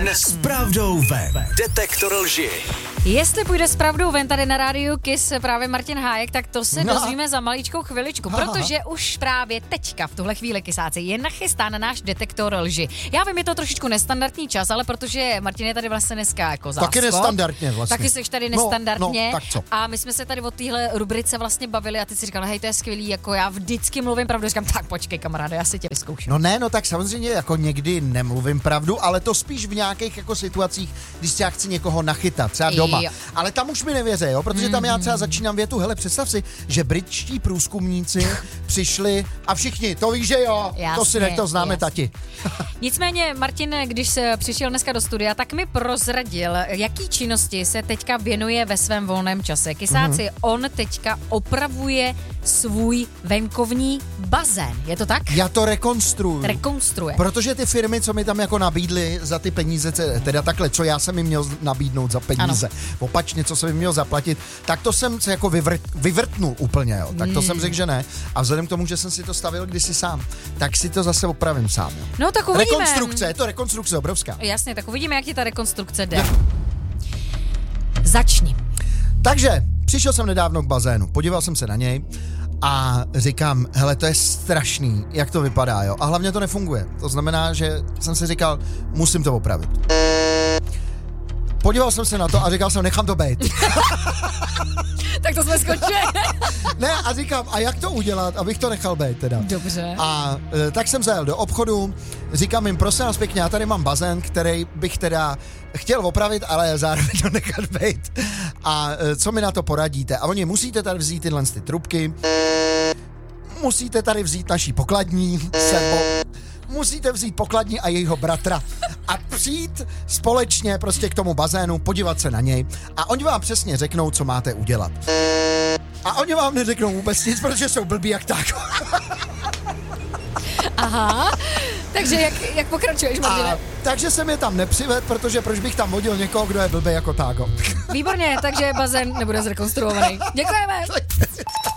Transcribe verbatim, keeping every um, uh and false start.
Den s pravdou ven. Detektor lži. Jestli půjde s pravdou ven tady na rádiu Kiss právě Martin Hájek, tak to se No. dozvíme za maličkou chviličku, protože už právě teďka v tuhle chvíli Kissáci je nachystán náš detektor lži. Já vím, je to trošičku nestandardní čas, ale protože Martin je tady vlastně dneska jako záskok. Taky nestandardně vlastně. Taky jsi tady No, nestandardně. no, tak co? A my jsme se tady o téhle rubrice vlastně bavili a ty si říkal, hej, to je skvělý, jako já vždycky mluvím pravdu. Říkám, tak počkej, kamaráde, já si tě vyzkouším. No ne, no tak samozřejmě jako někdy nemluvím pravdu, ale to spíš v nějakých jako situacích, když já chci někoho nachytat, třeba doma. Jo. Ale tam už mi nevěří, jo, protože tam já třeba začínám větu, hele, představ si, že britští průzkumníci přišli a všichni, to víš, že jo, Jasně, to si nech, to známe jasně. tati. Nicméně, Martin, když se přišel dneska do studia, tak mi prozradil, jaký činnosti se teďka věnuje ve svém volném čase. Kysáci, mm-hmm. on teďka opravuje svůj venkovní bazén. Je to tak? Já to rekonstruuju. Rekonstruuje. Protože ty firmy, co mi tam jako nabídly za ty peníze, teda takhle, co já jsem jim měl nabídnout za peníze, ano. Opačně, co jsem jim měl zaplatit, tak to jsem se jako vyvrt, vyvrtnul úplně, jo. Tak to mm. jsem řekl, že ne. A vzhledem k tomu, že jsem si to stavil kdysi sám, tak si to zase opravím sám. Jo. No tak uvidíme. Rekonstrukce, je to rekonstrukce obrovská. Jasně, tak uvidíme, jak ti ta rekonstrukce jde. Začni. Takže přišel jsem nedávno k bazénu, podíval jsem se na něj a říkám, hele, to je strašný, jak to vypadá, jo. A hlavně to nefunguje. To znamená, že jsem si říkal, musím to opravit. Podíval jsem se na to a říkal jsem, nechám to být. Tak to jsme skončili. Ne, a říkám, a jak to udělat, abych to nechal být teda. Dobře. A e, tak jsem zajel do obchodu, říkám jim, prosím vás pěkně, já tady mám bazén, který bych teda chtěl opravit, ale zároveň to nechat být. A e, co mi na to poradíte? A oni, musíte tady vzít tyhle ty trubky, musíte tady vzít naší pokladní sebou, musíte vzít pokladní a jejího bratra a přijít společně prostě k tomu bazénu, podívat se na něj a oni vám přesně řeknou, co máte udělat. A oni vám neřeknou vůbec nic, protože jsou blbí jak tak. Aha, takže jak, jak pokračuješ, Martine? A, takže jsem je tam nepřived, protože proč bych tam vodil někoho, kdo je blbý jako tágo. Výborně, takže bazén nebude zrekonstruovaný. Děkujeme.